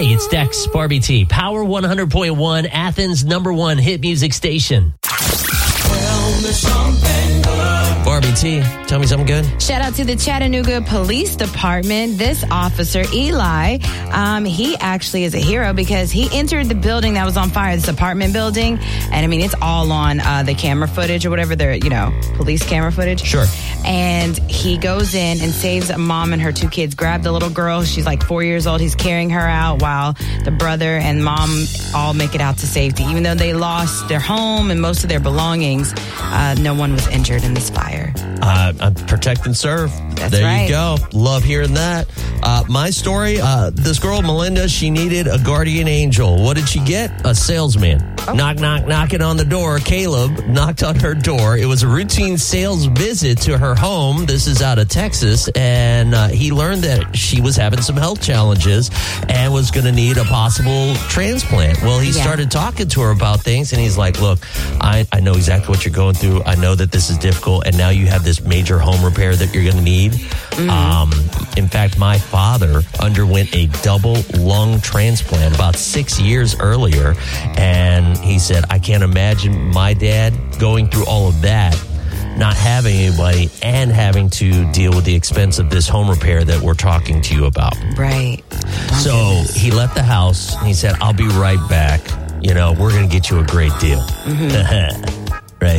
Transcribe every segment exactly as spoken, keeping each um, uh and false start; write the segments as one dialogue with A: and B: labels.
A: Hey, it's Dex, Barbie T, Power one hundred point one, Athens' number one hit music station. Barbie T, tell me something good.
B: Shout out to the Chattanooga Police Department. This officer, Eli, um, he actually is a hero because he entered the building that was on fire, this apartment building. And I mean, it's all on uh, the camera footage or whatever, the, you know, police camera footage.
A: Sure.
B: And he goes in and saves a mom and her two kids. Grab the little girl. She's like four years old. He's carrying her out while the brother and mom all make it out to safety. Even though they lost their home and most of their belongings, uh, no one was injured in this fire.
A: Uh, uh, protect and serve.
B: That's
A: there
B: right.
A: you go. Love hearing that. Uh, my story, uh, this girl, Melinda, she needed a guardian angel. What did she get? A salesman. Oh. Knock, knock, knocking on the door. Caleb knocked on her door. It was a routine sales visit to her home. This is out of Texas. And uh, he learned that she was having some health challenges and was going to need a possible transplant. Well, he yeah. started talking to her about things. And he's like, look, I, I know exactly what you're going through. I know that this is difficult. And now you have this major home repair that you're going to need. Mm-hmm. Um, in fact, my father underwent a double lung transplant about six years earlier. And he said, I can't imagine my dad going through all of that, not having anybody, and having to deal with the expense of this home repair that we're talking to you about.
B: Right.
A: So he left the house and he said, I'll be right back. You know, we're going to get you a great deal. Mm-hmm.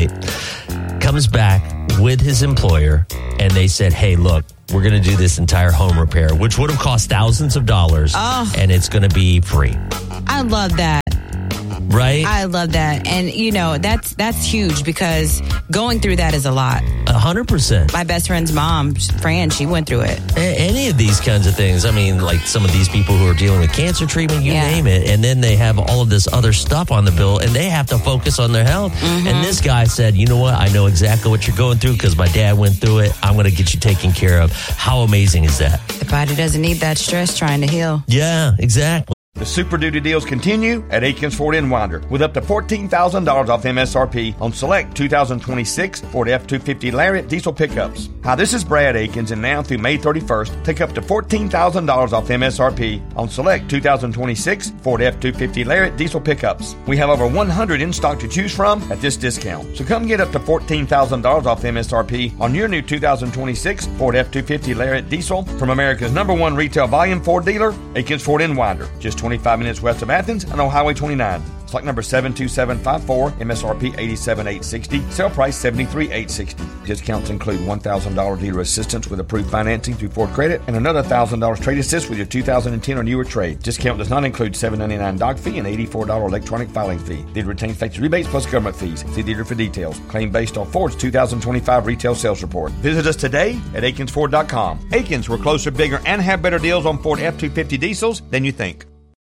A: Right. Comes back with his employer and they said, hey, look, we're going to do this entire home repair, which would have cost thousands of dollars,
B: oh.
A: and it's going to be free.
B: I love that.
A: Right?
B: I love that. And, you know, that's that's huge because going through that is a lot.
A: A hundred percent.
B: My best friend's mom, Fran, she went through it.
A: A- any of these kinds of things. I mean, like some of these people who are dealing with cancer treatment, you
B: yeah.
A: name it. And then they have all of this other stuff on the bill and they have to focus on their health. Mm-hmm. And this guy said, you know what? I know exactly what you're going through because my dad went through it. I'm going to get you taken care of. How amazing is that?
B: The body doesn't need that stress trying to heal.
A: Yeah, exactly.
C: The Super Duty deals continue at Aikens Ford in Winder with up to fourteen thousand dollars off M S R P on select two thousand twenty-six Ford F two fifty Lariat diesel pickups. Hi, this is Brad Aikens, and now through May thirty-first, take up to fourteen thousand dollars off M S R P on select two thousand twenty-six Ford F two fifty Lariat diesel pickups. We have over one hundred in stock to choose from at this discount. So come get up to fourteen thousand dollars off M S R P on your new two thousand twenty-six Ford F two fifty Lariat diesel from America's number one retail volume Ford dealer, Aikens Ford in Winder. Just twenty-five minutes west of Athens and on Highway twenty-nine. Stock number seven two seven five four, M S R P eighty-seven thousand eight hundred sixty dollars, sale price seventy-three thousand eight hundred sixty dollars. Discounts include one thousand dollars dealer assistance with approved financing through Ford Credit and another one thousand dollars trade assist with your two thousand ten or newer trade. Discount does not include seven dollars and ninety-nine cents doc fee and eighty-four dollars electronic filing fee. Dealer retains factory rebates plus government fees. See dealer for details. Claim based on Ford's two thousand twenty-five retail sales report. Visit us today at Aikens Ford dot com. Aikens, we're closer, bigger, and have better deals on Ford F two fifty diesels than you think.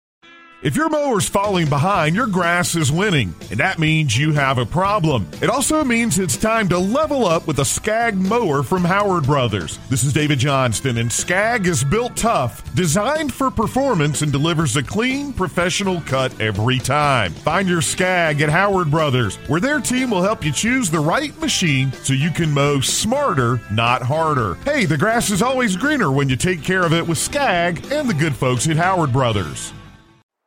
D: If your mower's falling behind, your grass is winning, and that means you have a problem. It also means it's time to level up with a Skag mower from Howard Brothers. This is David Johnston, and Skag is built tough, designed for performance, and delivers a clean, professional cut every time. Find your Skag at Howard Brothers, where their team will help you choose the right machine so you can mow smarter, not harder. Hey, the grass is always greener when you take care of it with Skag and the good folks at Howard Brothers.